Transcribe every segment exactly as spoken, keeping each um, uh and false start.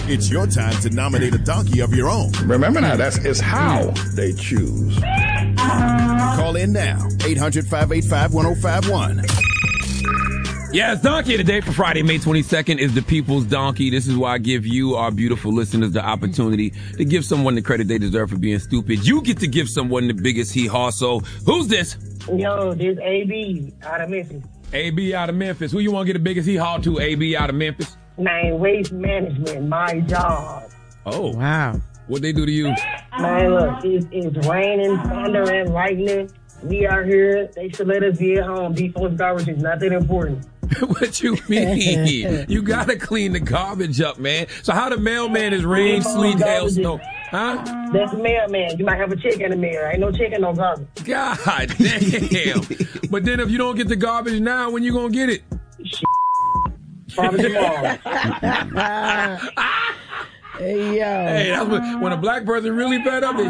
It's your time to nominate a donkey of your own. Remember now, that's is how they choose. Call in now, eight hundred, five eight five, one oh five one. Yes, donkey of the day for Friday, May twenty-second is the people's donkey. This is why I give you, our beautiful listeners, the opportunity to give someone the credit they deserve for being stupid. You get to give someone the biggest hee-haw. So, who's this? Yo, this A B out of Memphis. A B out of Memphis. Who you want to get the biggest hee-haw to? A B out of Memphis? Man, waste management, my job. Oh. Wow. What they do to you? Man, look, it's, it's raining, thunder, and lightning. We are here. They should let us be at home. Default garbage is not that important. What you mean? You gotta clean the garbage up, man. So how the mailman is rain, sleet, hail, snow? Huh? That's the mailman. You might have a check in the mail. Ain't no check in no garbage. God damn. But then if you don't get the garbage now, when you gonna get it? Shit. Probably tomorrow. Hey, yo. Hey, that's when, when a black person really fed up, they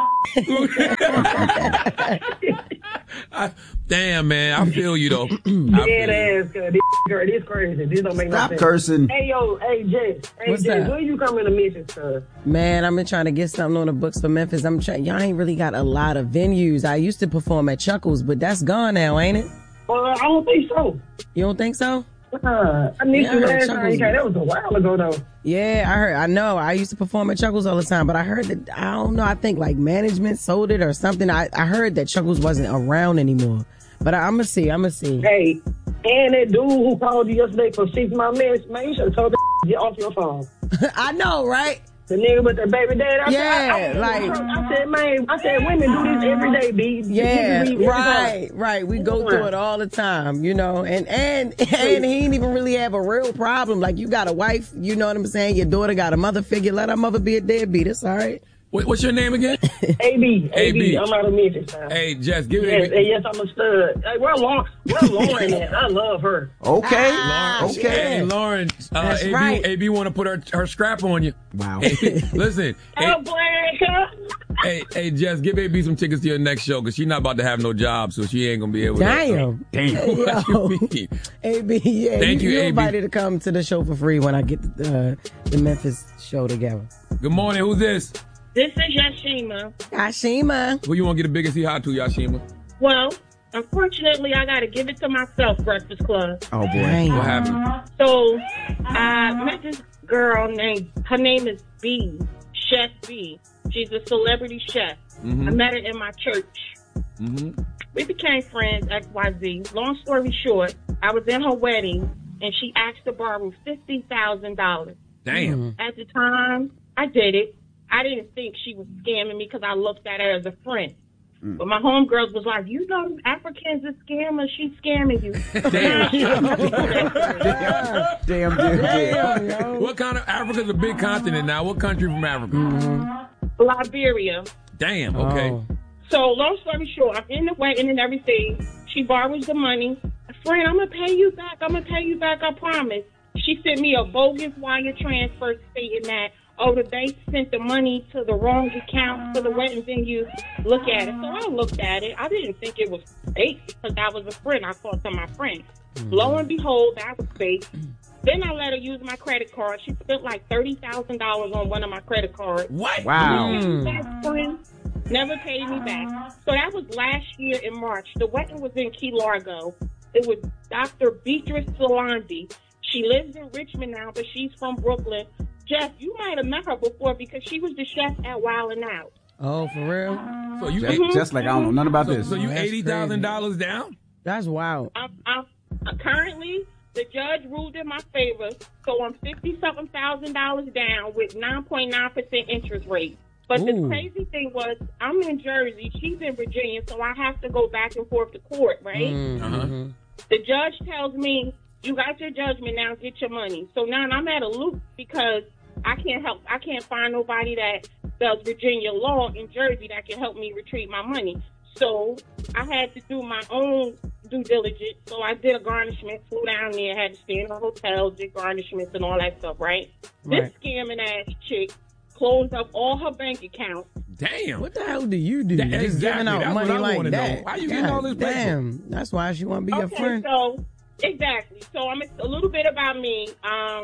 I, damn, man, I feel you, though. Dead ass, cuz. This, girl, this crazy. This don't make Stop no sense. cursing. Hey, yo, hey, Jess. Hey, What's Jess, that? when you coming to Memphis, cuz? Man, I've been trying to get something on the books for Memphis. I'm trying. Y'all ain't really got a lot of venues. I used to perform at Chuckles, but that's gone now, ain't it? Well, I don't think so. You don't think so? Uh, I missed Yeah, you I heard last time you Chuckles- came. That was a while ago, though. Yeah, I heard. I know. I used to perform at Chuckles all the time, but I heard that I don't know. I think like management sold it or something. I, I heard that Chuckles wasn't around anymore. But I, I'm gonna see. I'm gonna see. Hey, and that dude who called you yesterday for six my minutes, man, you should have told that get off your phone. I know, right? The nigga with the baby dad. I Yeah, said, I, I, like- I said, man, I said, women do this every day, B. Yeah, Niggas leave every right, time. right. We go through it all the time, you know. And and and he didn't even really have a real problem. Like you got a wife, you know what I'm saying. Your daughter got a mother figure. Let her mother be a deadbeat. It's all right. What, what's your name again? A B, A B. A B. I'm out of Memphis now. Hey, Jess, give Yes, it. hey, yes, I'm a stud. Hey, where Lauren? Where Lauren at? I love her. Okay. Ah, okay. Hey, Lauren, uh, That's A B, right. A B want to put her her scrap on you. Wow. Hey, listen, hey, Oh, Blanca. hey, hey, Jess, give A B some tickets to your next show because she's not about to have no job, so she ain't gonna be able to. Damn. Damn. What Yo. you mean? A B, yeah. Thank you, you A B. invited to come to the show for free when I get the, uh, the Memphis show together. Good morning. Who's this? This is Yashima. Ashima. Who you want to get the biggest hee haw to, Yashima? Well, unfortunately, I got to give it to myself, Breakfast Club. Oh, boy. Damn. What happened? So, I met this girl named, her name is B, Chef B. She's a celebrity chef. Mhm. I met her in my church. Mm-hmm. We became friends, X Y Z. Long story short, I was in her wedding, and she asked to borrow fifty thousand dollars. Damn. At the time, I did it. I didn't think she was scamming me because I looked at her as a friend. Mm. But my homegirls was like, you know, Africans are scammers. She's scamming you. Damn. Damn, damn, damn, damn. yo. What kind of Africa's a big continent now? What country from Africa? Liberia. Damn. Okay. Oh. So long story short, I'm in the wedding and everything. She borrows the money. Friend, I'm going to pay you back. I'm going to pay you back, I promise. She sent me a bogus wire transfer stating that, oh, the bank sent the money to the wrong account for the wedding venue. Look at it. So I looked at it. I didn't think it was fake because I was a friend. I thought to my friend. Mm-hmm. Lo and behold, that was fake. Then I let her use my credit card. She spent like thirty thousand dollars on one of my credit cards. What? Wow. Best friend never paid me back. So that was last year in March. The wedding was in Key Largo. It was Doctor Beatrice Solandi. She lives in Richmond now, but she's from Brooklyn. Jeff, you might have met her before because she was the chef at Wild 'N Out. Oh, for real? So you Just, just like I don't know nothing about so, this. so you That's eighty thousand dollars down? That's wild. I'm, I'm, uh, currently, the judge ruled in my favor, so I'm fifty-something thousand dollars down with nine point nine percent interest rate. But Ooh. the crazy thing was, I'm in Jersey, she's in Virginia, so I have to go back and forth to court, right? Mm-hmm. The judge tells me, you got your judgment, now get your money. So now I'm at a loop because I can't help, I can't find nobody that does Virginia law in Jersey that can help me retrieve my money. So I had to do my own due diligence. So I did a garnishment, flew down there, had to stay in a hotel, did garnishments and all that stuff, right? Right. This scamming ass chick closed up all her bank accounts. Damn. What the hell do you do? That- Just exactly. giving out That's money what I like wanna that. know. How you getting all this paper? Damn. That's why she want to be your Okay, friend. so exactly. So I'm a little bit about me. Um,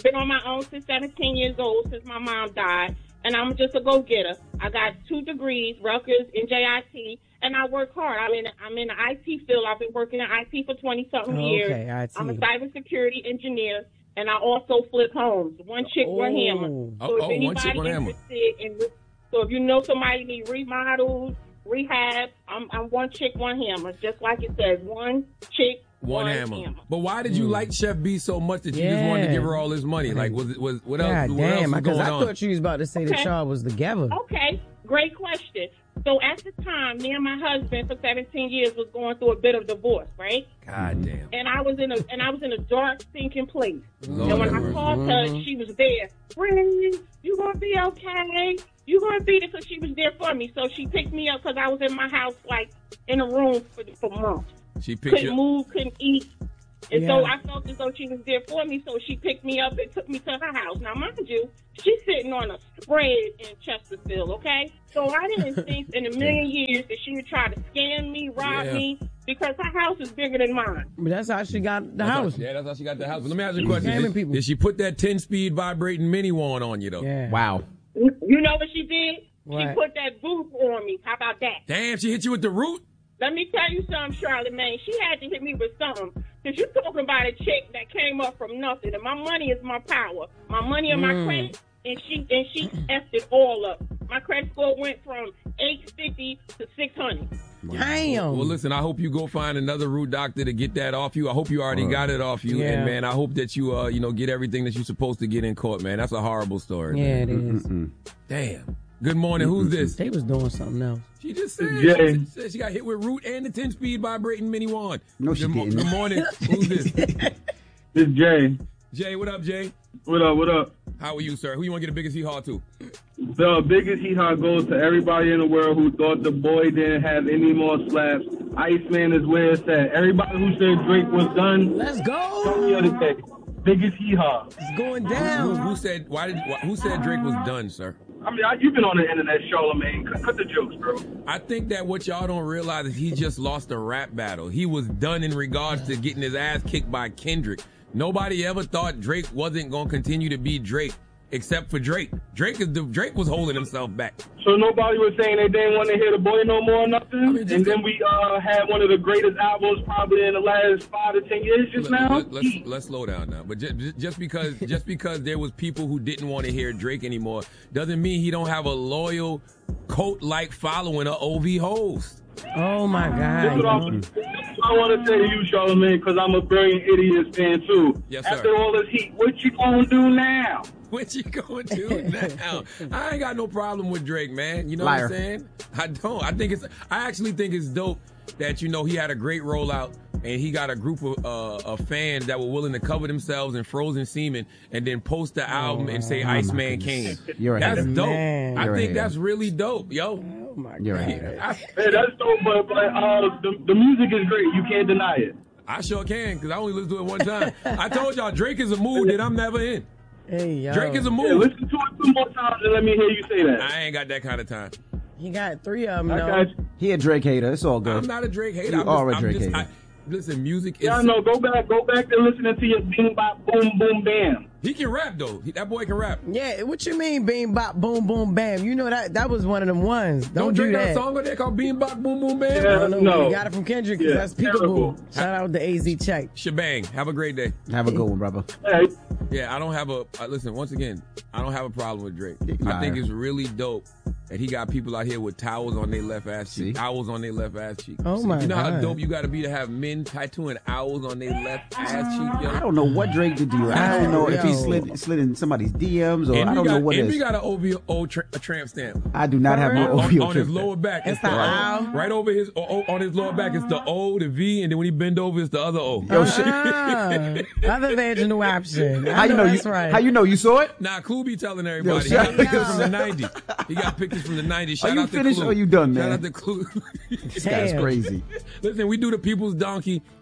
been on my own since seventeen years old, since my mom died. And I'm just a go-getter. I got two degrees, Rutgers and J I T, and I work hard. I'm in I'm in the I T field. I've been working in I T for twenty-something Oh, years. okay, I T. I'm a cybersecurity engineer, and I also flip homes. One chick, one hammer. Oh, So if oh, one chick, one anybody hammer. interested in, so if you know somebody need remodels, rehab, I'm I'm one chick, one hammer. Just like it says, one chick, One, one, hammer. hammer. But why did you like Chef B so much that you just Yeah. wanted to give her all this money? Like, was it was what else? God what else damn, was because going I on? thought you was about to say that Okay. y'all was together. Okay, great question. So at the time, me and my husband for seventeen years was going through a bit of divorce, right? God damn. And I was in a and I was in a dark, sinking place. Lord and when have I mercy. called her, she was there. Friend, you gonna be okay? You gonna be there? So she was there for me. So she picked me up because I was in my house, like in a room for for months. She picked Couldn't you. move, couldn't eat. And so Yeah. I felt as though she was there for me, so she picked me up and took me to her house. Now, mind you, she's sitting on a spread in Chesterfield, okay? So I didn't think in a million years that she would try to scam me, rob Yeah. me, because her house is bigger than mine. But that's how she got the That's how- house. yeah, that's how she got the house. But let me ask you a question. Scamming Did, people. did she put that ten-speed vibrating mini wand on you, though? Yeah. Wow. You know what she did? She What? put that booth on me. How about that? Damn, she hit you with the root? Let me tell you something, Charlamagne. She had to hit me with something. Because you're talking about a chick that came up from nothing. And my money is my power. My money and my credit. And she and she effed it all up. My credit score went from eight fifty to six hundred. Damn. Well, listen, I hope you go find another root doctor to get that off you. I hope you already got it off you. Yeah. And, man, I hope that you, uh, you know, get everything that you're supposed to get in court, man. That's a horrible story. Yeah, man. it is. Damn. Good morning. Who's this? They was doing something else. She just said, Jay. she said she got hit with root and the ten-speed vibrating mini wand. No, she good, mo- didn't. Good morning. Who's this? This Jay. Jay, what up, Jay? What up, what up? How are you, sir? Who you want to get the biggest hee-haw to? The biggest hee-haw goes to everybody in the world who thought the boy didn't have any more slaps. Iceman is where it's at. Everybody who said Drake was done, Let's go. the other day. Biggest hee-haw. It's going Who, down. who said? Why did? Why, who said Drake was done, sir? I mean, I, you've been on the internet, Charlamagne. Cut, cut the jokes, bro. I think that what y'all don't realize is he just lost a rap battle. He was done in regards to getting his ass kicked by Kendrick. Nobody ever thought Drake wasn't going to continue to be Drake, except for Drake. Drake is the, Drake was holding himself back. So nobody was saying they didn't want to hear the boy no more or nothing? I mean, just and the- then we uh, had one of the greatest albums probably in the last five to ten years just Let- now? let- let's let's slow down now. But just, just because just because there was people who didn't want to hear Drake anymore doesn't mean he don't have a loyal cult-like following of O V hosts. Oh my This is what God. I'm- this is what I want to say to you, Charlamagne, because I'm a brilliant Idiots fan, too. Yes, sir. After all this heat, what you going to do now? What you going to do now? I ain't got no problem with Drake, man. You know Liar. what I'm saying? I don't. I think it's. I actually think it's dope that you know he had a great rollout and he got a group of, uh, of fans that were willing to cover themselves in frozen semen and then post the album and say Iceman came. You're a That's hater. dope. Man. I You're a think hater. that's really dope, yo. Oh my You're a God. hater. I, Hey, that's dope, but, but uh, the, the music is great. You can't deny it. I sure can because I only listened to it one time. I told y'all Drake is a mood that I'm never in. Hey, yo. Drake is a Yeah, mood. listen to it two more times and let me hear you say that. I ain't got that kind of time. He got three of them, I though. got you. He a Drake hater. It's all good. I'm not a Drake hater. You I'm are just, a Drake I'm just, hater. I, listen, music is. Yeah, I know. Go back, go back to listening to your bing bop boom boom bam. He can rap though. He, that boy can rap. Yeah, what you mean, beam, bop, boom, boom, bam? You know that that was one of them ones. Don't, Don't do Drake got that. a song on there called Bean Bop Boom Boom Bam? Yeah. I don't know. No. We got it from Kendrick because Yeah, that's Peekaboo. terrible. Shout out to A Z Check. Shebang. Have a great day. Have a good one, brother. Hey, Yeah, I don't have a. Uh, listen, once again, I don't have a problem with Drake. I Liar. think it's really dope that he got people out here with towels on their left ass cheek, See? owls on their left ass cheek. Oh, my You know how God. dope you got to be to have men tattooing owls on their left ass cheek, yo? I don't know what Drake did to you. I don't know if he Yo. slid slid in somebody's D Ms or I Envy don't got, know what it Envy is. got an O V O tra- a tramp stamp. I do not have no On- O V O on, on his lower back. It's the the O. owl. Right over his o, o- on his lower back, it's the O, the V, and then when he bend over, it's the other O. Yo, shit. Ah, other vaginal option. I How you know you? that's right. How you know you saw it? Nah, Clue be telling everybody. Yo, he got shut- pictures from the nineties. He got pictures from the nineties. Are Shout you out to finished Clue. or you done, Shout man? out to Clue. This guy's Damn. crazy. Listen, we do the People's Donkey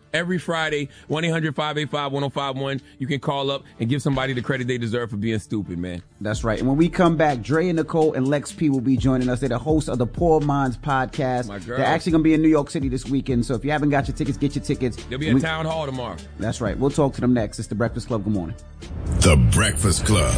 every Friday, one eight hundred five eight five one oh five one. You can call up and give somebody the credit they deserve for being stupid, man. That's right. And when we come back, Dre and Nicole and Lex P will be joining us. They're the hosts of the Poor Minds podcast. My girl. They're actually going to be in New York City this weekend. So if you haven't got your tickets, get your tickets. They'll be at we, Town Hall tomorrow. That's right. We'll talk to them next. It's The Breakfast Club. Good morning. The Breakfast Club.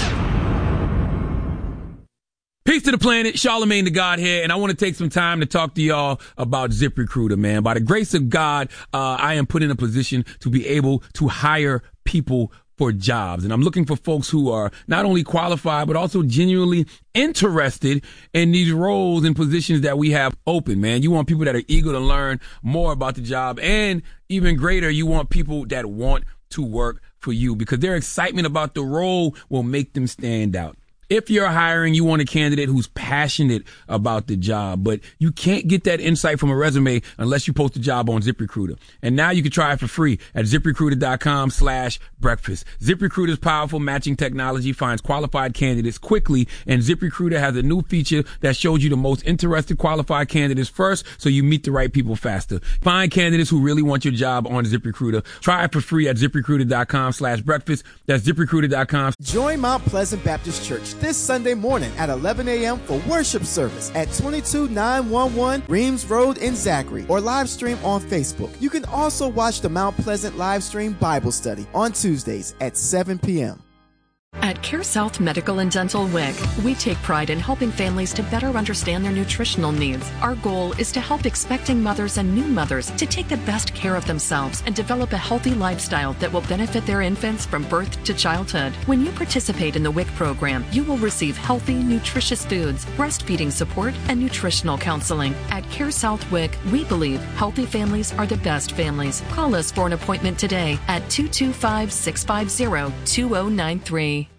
Peace to the planet, Charlamagne the God here, and I want to take some time to talk to y'all about ZipRecruiter, man. By the grace of God, uh, I am put in a position to be able to hire people for jobs. And I'm looking for folks who are not only qualified, but also genuinely interested in these roles and positions that we have open, man. You want people that are eager to learn more about the job, and even greater, you want people that want to work for you, because their excitement about the role will make them stand out. If you're hiring, you want a candidate who's passionate about the job, but you can't get that insight from a resume unless you post a job on ZipRecruiter. And now you can try it for free at ZipRecruiter.com slash breakfast. ZipRecruiter's powerful matching technology finds qualified candidates quickly, and ZipRecruiter has a new feature that shows you the most interested qualified candidates first, so you meet the right people faster. Find candidates who really want your job on ZipRecruiter. Try it for free at ZipRecruiter.com slash breakfast. That's ZipRecruiter.com. Join Mount Pleasant Baptist Church this Sunday morning at eleven a.m. for worship service at twenty-two nine one one Reams Road in Zachary, or live stream on Facebook. You can also watch the Mount Pleasant live stream Bible study on Tuesdays at seven p.m. At CareSouth Medical and Dental W I C, we take pride in helping families to better understand their nutritional needs. Our goal is to help expecting mothers and new mothers to take the best care of themselves and develop a healthy lifestyle that will benefit their infants from birth to childhood. When you participate in the W I C program, you will receive healthy, nutritious foods, breastfeeding support, and nutritional counseling. At CareSouth W I C, we believe healthy families are the best families. Call us for an appointment today at two two five, six five zero, two zero nine three.